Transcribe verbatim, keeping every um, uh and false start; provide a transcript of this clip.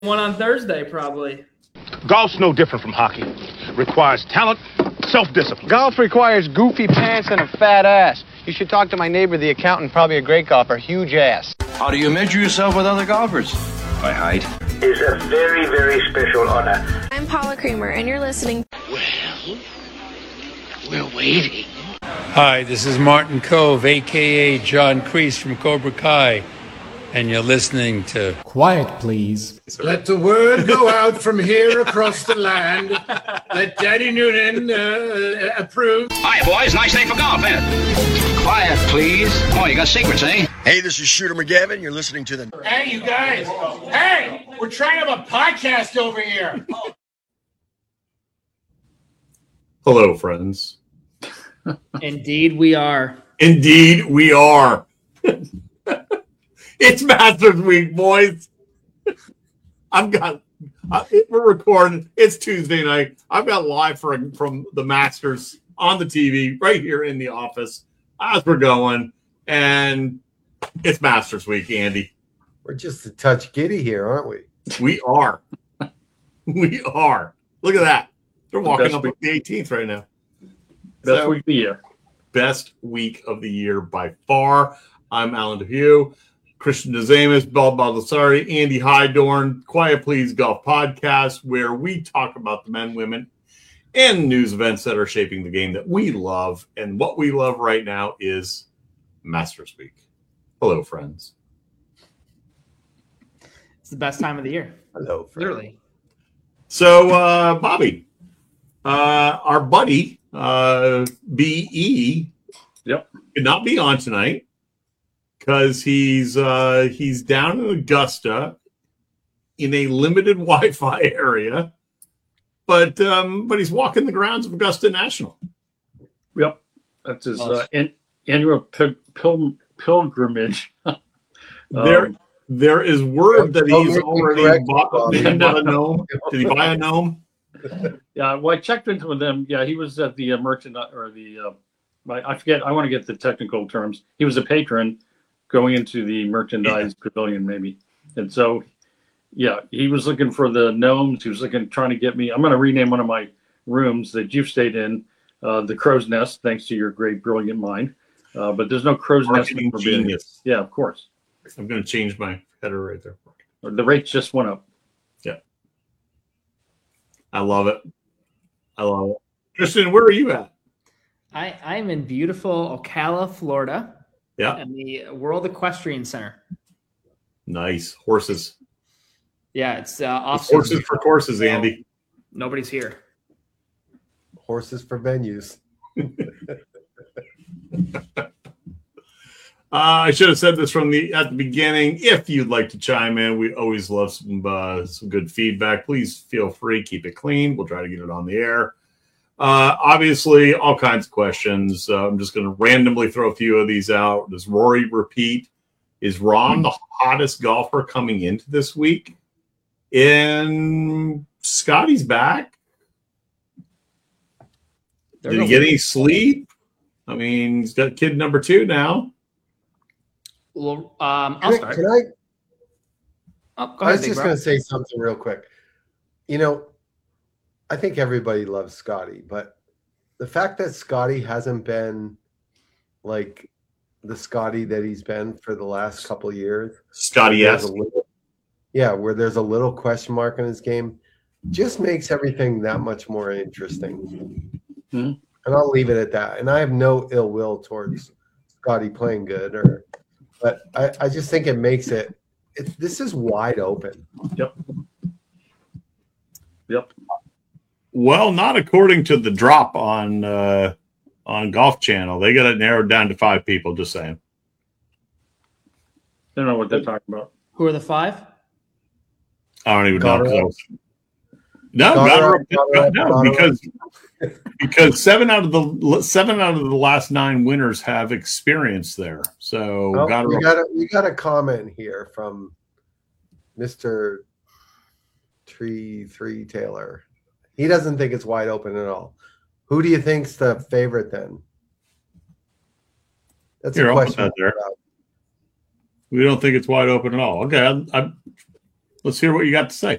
One on Thursday, probably. Golf's no different from hockey. Requires talent, self-discipline. Golf requires goofy pants and a fat ass. You should talk to my neighbor, the accountant, probably a great golfer. Huge ass. How do you measure yourself with other golfers? By height. It's a very, very special honor. I'm Paula Creamer, and you're listening. Well, we're waiting. Hi, this is Martin Cove, a k a. John Kreese from Cobra Kai, and you're listening to... Quiet, please. Let the word go out from here across the land. Let Daddy Noonan uh, approve. Hi, boys. Nice day for golf, ain't it? Quiet, please. Oh, you got secrets, eh? Hey, this is Shooter McGavin. You're listening to the... Hey, you guys. Hey, we're trying to have a podcast over here. Hello, friends. Indeed, we are. Indeed, we are. It's Masters Week, boys. I've got, uh, we're recording. It's Tuesday night. I've got live from, from the Masters on the T V right here in the office as we're going. And it's Masters Week, Andy. We're just a touch giddy here, aren't we? We are. We are. Look at that. They're walking the up week. Up the eighteenth right now. Best so, week of the year. Best week of the year by far. I'm Alan DeHue. Christian Dezamis, Bob Baldessari, Andy Hydorn, Quiet Please Golf Podcast, where we talk about the men, women, and news events that are shaping the game that we love. And what we love right now is Masters Week. Hello, friends. It's the best time of the year. Hello, friends. Literally. So, uh, Bobby, uh, our buddy, uh, B E, yep, could not be on tonight. Because he's uh, he's down in Augusta in a limited Wi-Fi area, but um, but he's walking the grounds of Augusta National. Yep, that's his uh, an- annual pil- pil- pilgrimage. um, there, there is word that he's already bought, did he buy a gnome. Did he buy a gnome? Yeah, well, I checked into with him. Yeah, he was at the uh, merchant or the uh, I, I forget. I want to get the technical terms. He was a patron. Going into the merchandise yeah. pavilion, maybe. And so, yeah, he was looking for the gnomes. He was looking, trying to get me. I'm going to rename one of my rooms that you've stayed in, uh, the Crow's Nest, thanks to your great, brilliant mind. Uh, but there's no Crow's Nest. Genius. Yeah, of course. I'm going to change my header right there. The rates just went up. Yeah. I love it. I love it. Tristan, where are you at? I, I'm in beautiful Ocala, Florida. Yeah. And the World Equestrian Center. Nice. Horses. Yeah, it's uh, off. Horses for courses, Andy. Nobody's here. Horses for venues. uh, I should have said this from the at the beginning. If you'd like to chime in, we always love some uh, some good feedback. Please feel free. Keep it clean. We'll try to get it on the air. Uh, obviously, all kinds of questions. Uh, I'm just going to randomly throw a few of these out. Does Rory repeat? Is Rahm the hottest golfer coming into this week? And Scotty's back. Did he get any sleep? I mean, he's got kid number two now. Well, um, I'll can start. I, can I, oh, go I ahead, was just going to say something real quick. You know, I think everybody loves Scotty, but the fact that Scotty hasn't been like the Scotty that he's been for the last couple of years, Scotty, yes, yeah, where there's a little question mark in his game, just makes everything that much more interesting. Mm-hmm. And I'll leave it at that. And I have no ill will towards Scotty playing good, or, but I, I just think it makes it. It this is wide open. Yep. Yep. Well, not according to the drop on uh, on Golf Channel. They got it narrowed down to five people. Just saying. I don't know what they're talking about. Who are the five? I don't even know. No, not, not, no, because because seven out of the seven out of the last nine winners have experience there. So oh, gotta, we got a we got a comment here from Mister Tree Three Taylor. He doesn't think it's wide open at all. Who do you think's the favorite then? That's Here, a question. there. We don't think it's wide open at all. Okay, I, I, Let's hear what you got to say.